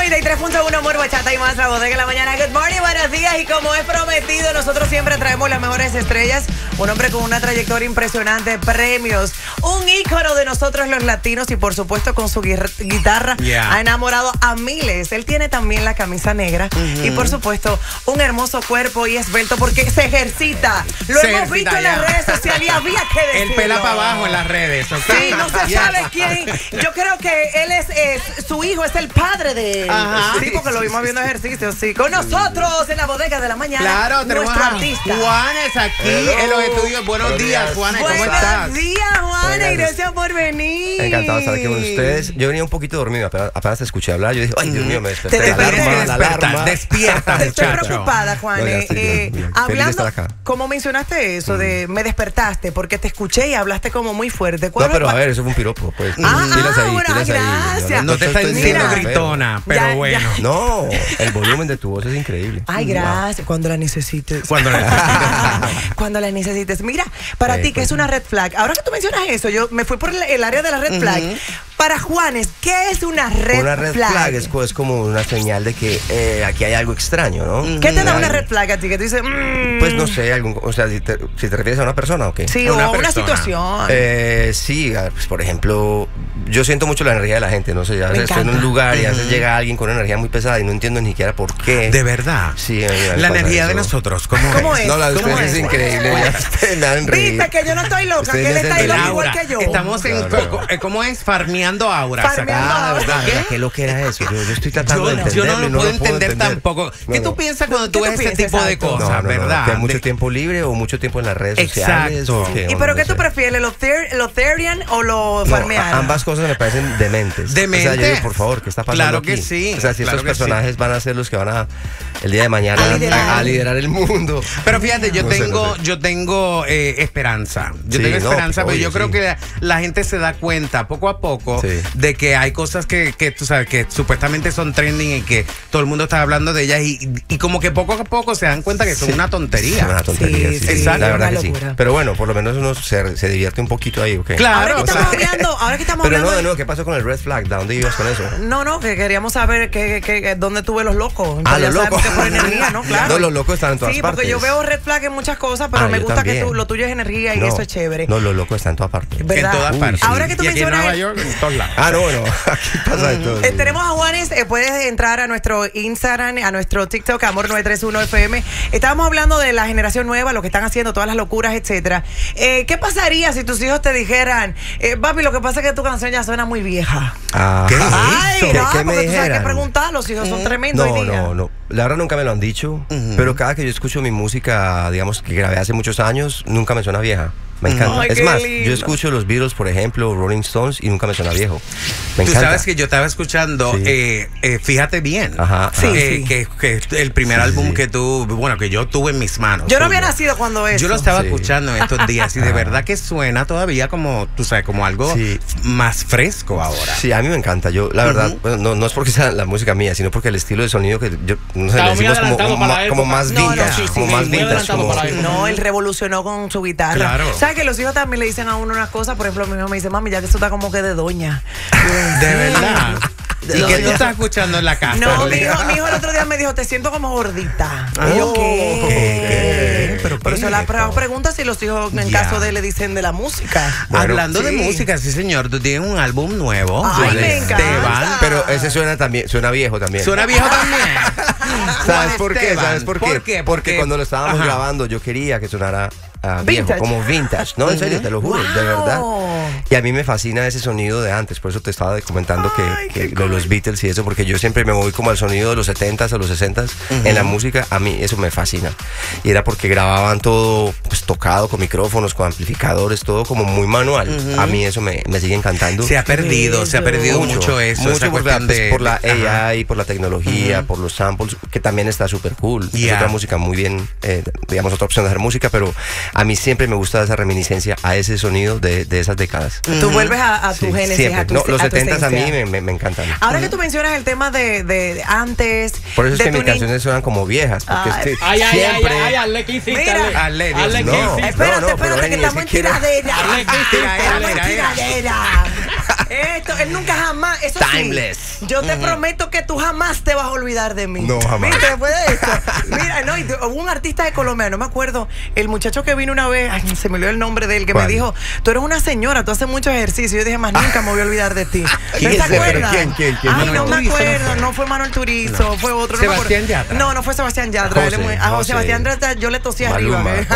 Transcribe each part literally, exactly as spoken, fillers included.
noventa y tres punto uno, Amor, Bachata y más, la bodega de la mañana. Good morning, buenos días. Y como es prometido, nosotros siempre traemos las mejores estrellas. Un hombre con una trayectoria impresionante, premios, un ícono de nosotros los latinos y por supuesto con su guitarra yeah. ha enamorado a miles. Él tiene también la camisa negra uh-huh. y por supuesto un hermoso cuerpo y esbelto porque se ejercita. Lo se hemos visto ya. en las redes sociales y había que decirlo. Él pela para abajo en las redes. ¿Okay? Sí, no se yeah. sabe quién. Yo creo que él es, es su hijo, es el padre de él. Ajá. Sí, porque lo vimos viendo ejercicio, sí. Con nosotros en la bodega de la mañana. Claro, nuestro artista. Juanes aquí Hello. en los estudios. Buenos, Buenos días, Juanes, ¿cómo Buenos estás? Buenos días, Juanes, y gracias por venir. Encantado de estar aquí con ustedes. Yo venía un poquito dormido, apenas, apenas te escuché hablar. Yo dije, ay, Dios mío, me desperté. Te la alarma, la alarma. Despierta, Estoy preocupada, Juanes. No, eh, bien, hablando, como mencionaste eso de me despertaste, porque te escuché y hablaste como muy fuerte. No, pero a ver, eso fue un piropo, pues. Ah, pilas ahí, bueno, pilas gracias. Ahí. No, no te está diciendo gritona, pero ya, bueno. Ya. No, el volumen de tu voz es increíble. Ay, gracias. Wow. Cuando la necesites. Cuando la necesites. Cuando la necesites. Mira, para eh, ti, ¿qué es una red flag? Ahora que tú mencionas eso, yo me fui por el área de la red uh-huh. flag. Para Juanes, ¿qué es una red flag? Una red flag, flag es, es como una señal de que eh, aquí hay algo extraño, ¿no? Uh-huh. ¿Qué te da una red flag a ti? Que tú dices, mmm. Pues no sé, algún, o sea, si te, si te refieres a una persona o qué. Sí, una o persona. una situación. Eh, sí, pues, por ejemplo, yo siento mucho la energía de la gente, no sé, a veces estoy en un lugar y a veces uh-huh. llega alguien con una energía muy pesada y no entiendo ni siquiera por qué. ¿De verdad? Sí. A mí me la energía eso. de nosotros, ¿cómo, ¿Cómo es? es? No, la de ustedes es, es increíble. Me dan reír. Viste que yo no estoy loca, que él está loco igual que yo. Estamos en, no, no. ¿cómo es? Farmeando auras. Farmeando ah, auras. ¿verdad? ¿Qué? ¿Qué lo que era eso? Yo, yo estoy tratando yo, de entenderlo. Yo no lo no puedo lo puedo entender, entender tampoco. No, ¿Qué no. tú piensas cuando tú ves ese tipo de no, cosas, no, no, verdad? Que hay mucho de... tiempo libre o mucho tiempo en las redes sociales. Exacto. ¿Qué? ¿Y pero no qué sé. tú prefieres, lo, ther lo Therian o lo no, farmear? Ambas cosas me parecen dementes. ¿Dementes? O sea, yo digo, por favor, ¿qué está pasando Claro aquí? que sí. O sea, si claro estos personajes sí. van a ser los que van a, el día de mañana, a liderar, a, a liderar el mundo. Pero fíjate, yo no tengo, sé, no sé. yo tengo eh, esperanza. Yo sí, tengo esperanza, no, pero obvio, yo creo sí. que la, la gente se da cuenta poco a poco sí. de que hay cosas que, que tú sabes que supuestamente son trending y que todo el mundo está hablando de ellas y, y como que poco a poco se dan cuenta que son sí. una tontería. Son una tontería, sí, sí, sí, exacto. la verdad que sí. Locura. Pero bueno, por lo menos uno se, se divierte un poquito ahí, ¿ok? Claro. Ahora que estamos hablando, ahora que estamos Pero hablando no, de de... nuevo, ¿qué pasó con el red flag? ¿De dónde ibas con eso? No, no, que queríamos saber que, que, que, dónde tuve los locos. Ah, los locos. Que por energía, ¿no? Claro. No, los locos están en todas sí, partes. porque yo veo red flag en muchas cosas, pero ah, me gusta también. que tú, lo tuyo es energía y no, eso es chévere. No, los locos están en todas partes. ¿Verdad? En todas Uy, partes. sí. Ahora que tú y aquí mencionas... en Nueva York, en todos lados. Ah, no, no, aquí pasa de todo. Eh, tenemos a Juanes, eh, puedes entrar a nuestro Instagram, a nuestro TikTok, Amor nueve tres uno F M. Estábamos hablando de la generación nueva, lo que están haciendo, todas las locuras, etcétera. Eh, ¿Qué pasaría si tus hijos te dijeran, eh, papi, lo que pasa es que tu canción ya suena muy vieja? Ah, ¿Qué? Ay, ¿Qué, no, ¿qué me porque tú sabes dijeran? que preguntar, los hijos son tremendos No, hoy día. no, no. La verdad nunca me lo han dicho, Uh-huh. pero cada que yo escucho mi música, digamos, que grabé hace muchos años, nunca me suena vieja. Me encanta. Ay, es qué más, lindo. yo escucho los Beatles, por ejemplo, Rolling Stones, y nunca me suena viejo. Me Tú encanta. sabes que yo estaba escuchando, Sí. eh, eh, fíjate bien, Ajá, Sí, ajá. eh, sí. Que, que el primer Sí, álbum sí. que tú, bueno, que yo tuve en mis manos. Yo no había tuyo. nacido cuando eso. Yo lo estaba Sí. escuchando en estos días y de verdad que suena todavía como, tú sabes, como algo Sí. más fresco ahora. Sí, a mí me encanta. Yo, la verdad, Uh-huh. bueno, no, no es porque sea la música mía, sino porque el estilo de sonido que yo, no sé, Estaba le muy decimos como, adelantado como, para la como época. más No, no, vintage, sí, sí, como sí, más muy vintage. adelantado Como, para la época. No, él revolucionó con su guitarra. Claro. ¿Sabes que los hijos también le dicen a uno unas cosas? Por ejemplo, mi hijo me dice, mami, ya que eso está como que de doña. De verdad. ¿Y No, qué tú ya. estás escuchando en la casa? No, mi Lea? hijo, mi hijo el otro día me dijo, te siento como gordita. Y yo, Oh, ¿qué? ¿qué? ¿Pero Por qué eso es la esto? pre- pregunta si los hijos, en Ya. caso de él, le dicen de la música. Bueno, Hablando de sí. música, sí señor, tú tienes un álbum nuevo. Ay, Juan me Esteban. encanta. Pero ese suena también, suena viejo también. Suena viejo también. ¿Sabes Juan por qué? Esteban, ¿Sabes por qué? ¿Por qué? Porque Porque- cuando lo estábamos Ajá. grabando yo quería que sonara ah, viejo, Vintage. como vintage. No, en serio, te lo juro, de verdad. Wow. Y a mí me fascina ese sonido de antes, por eso te estaba comentando Ay, que, qué que lo de los Beatles y eso, porque yo siempre me voy como al sonido de los setentas o los sesentas en la música, a mí eso me fascina. Y era porque grababan todo pues, tocado con micrófonos, con amplificadores, todo como muy manual. A mí eso me, me sigue encantando. Se ha perdido, se ha perdido mucho, eso. Mucho esa por, la, cuestión pues, de, por la ajá. A I, por la tecnología, por los samples, que también está súper cool. Yeah. Es otra música muy bien, eh, digamos, otra opción de hacer música, pero a mí siempre me gusta esa reminiscencia a ese sonido de, de esas décadas. Tú vuelves a, a tu Sí, génesis, siempre. a tu No, los a tu setentas a mí esencia. me, me, me encantan. Ahora que tú mencionas el tema de, de, de antes. Por eso es de que tu mis ni- canciones suenan como viejas, porque Ay. es que Ay, ay, ay, siempre... ay, ay, hazle que hiciste. Mira. Hazle, Dios Hazle mío. que No. hiciste. Espérate, no, pero espérate, que Eni, es estamos que en quiero- tiradera. Hazle que hiciste. Tira, Estamos en era, era. tiradera. Esto, él nunca jamás, eso Timeless. sí, yo te uh-huh. prometo que tú jamás te vas a olvidar de mí. No, jamás. ¿Viste? Después de esto. Mira, no, y hubo un artista de Colombia, no me acuerdo, el muchacho que vino una vez, ay, se me olvidó el nombre de él, que ¿cuál? Me dijo, tú eres una señora, tú haces mucho ejercicio. Yo dije, más nunca me voy a olvidar de ti. ¿No te acuerdas? ¿Quién, quién, quién? Ay, no me acuerdo, no fue Manuel Turizo, no. Fue otro. Sebastián no Yatra. No, no fue Sebastián Yatra. José, él es muy, a José Sebastián Yatra yo le tosí arriba. ¿eh?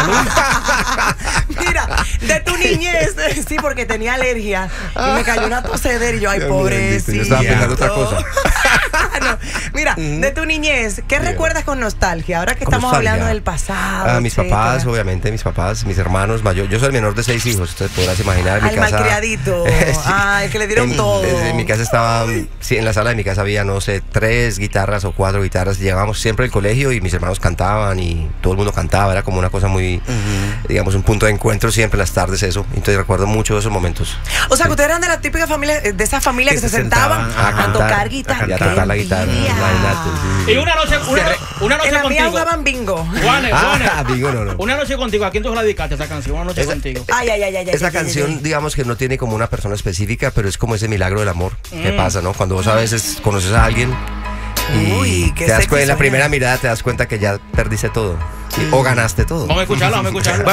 Mira, de tu niñez, sí, porque tenía alergia y me cayó una tosedera y yo, ay, pobrecito. Yo estaba pensando otra cosa. No, mira, uh-huh. de tu niñez, ¿qué yeah. recuerdas con nostalgia? Ahora que estamos nostalgia. hablando del pasado. Ah, mis etcétera. papás, obviamente, mis papás, mis hermanos mayores. Yo soy el menor de seis hijos, entonces podrás imaginar en mi Al casa. malcriadito. sí. Ay, que le dieron en, todo. En mi casa estaba, sí, en la sala de mi casa había, no sé, tres guitarras o cuatro guitarras. Llegábamos siempre al colegio y mis hermanos cantaban y todo el mundo cantaba. Era como una cosa muy, uh-huh. digamos, un punto de encuentro siempre en las tardes, eso. Entonces recuerdo mucho de esos momentos. O sea, que ustedes eran de la típica familia, de esas familias que, que se, se sentaban, sentaban a, a tocar guitarra. Y a tocar la guitarra. Imagínate, sí. Y una noche, una, una noche en la contigo. mía jugaban bingo. Juanes, Juanes. Ah, bingo no, no. Una noche contigo. ¿A quién tú la dedicaste esa canción? Una noche esa, contigo. Ay, ay, ay, ay. Esa ay, canción, ay, ay. digamos que no tiene como una persona específica, pero es como ese milagro del amor mm. que pasa, ¿no? Cuando vos a veces conoces a alguien y Uy, te das cuenta, en la primera mirada te das cuenta que ya perdiste todo. ¿sí? Mm. O ganaste todo. Vamos a escucharlo, vamos a escucharlo.